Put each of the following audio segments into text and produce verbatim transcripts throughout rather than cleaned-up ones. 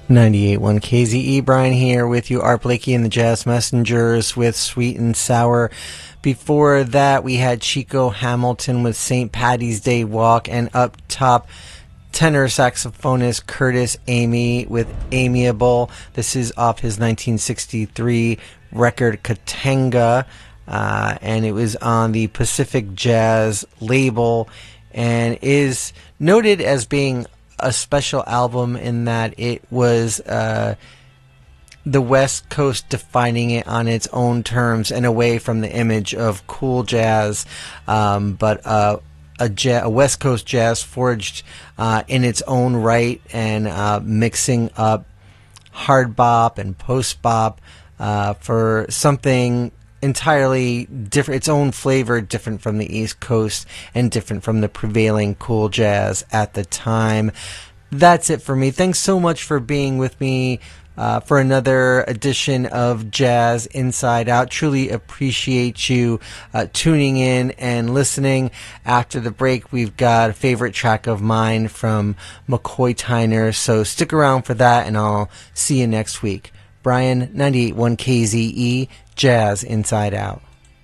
ninety-eight point one K Z E, Brian here with you, Art Blakey and the Jazz Messengers with Sweet and Sour. Before that, we had Chico Hamilton with Saint Patty's Day Walk, and up top, tenor saxophonist Curtis Amy with Amiable. This is off his nineteen sixty-three record Katanga, uh, and it was on the Pacific Jazz label, and is noted as being a special album in that it was uh, the West Coast defining it on its own terms and away from the image of cool jazz, um, but uh, a, ja- a West Coast jazz forged uh, in its own right, and uh, mixing up hard bop and post bop uh, for something entirely different, its own flavor, different from the East Coast and different from the prevailing cool jazz at the time. That's it for me. Thanks so much for being with me uh, for another edition of Jazz Inside Out. Truly appreciate you uh, tuning in and listening. After the break, we've got a favorite track of mine from McCoy Tyner, so stick around for that, and I'll see you next week. Brian, ninety-eight point one K Z E, Jazz Inside Out.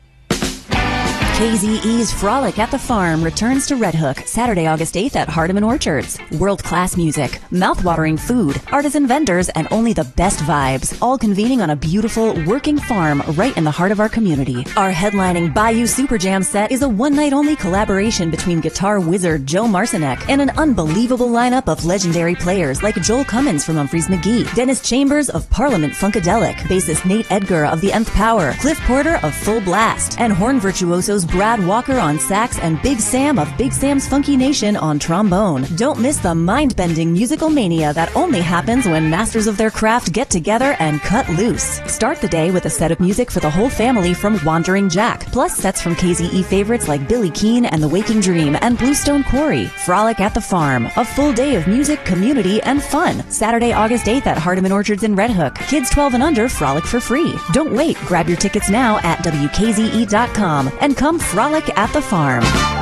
K Z E's Frolic at the Farm returns to Red Hook Saturday, August eighth at Hardeman Orchards. World-class music, mouth-watering food, artisan vendors, and only the best vibes, all convening on a beautiful, working farm right in the heart of our community. Our headlining Bayou Super Jam set is a one-night-only collaboration between guitar wizard Joe Marcinek and an unbelievable lineup of legendary players like Joel Cummins from Humphreys McGee, Dennis Chambers of Parliament Funkadelic, bassist Nate Edgar of The Nth Power, Cliff Porter of Full Blast, and horn virtuosos Brad Walker on sax and Big Sam of Big Sam's Funky Nation on trombone. Don't miss the mind-bending musical mania that only happens when masters of their craft get together and cut loose. Start the day with a set of music for the whole family from Wandering Jack, plus sets from K Z E favorites like Billy Keane and The Waking Dream and Bluestone Quarry. Frolic at the Farm, a full day of music, community, and fun. Saturday, August eighth at Hardeman Orchards in Red Hook. Kids twelve and under frolic for free. Don't wait, grab your tickets now at W K Z E dot com and come frolic at the farm.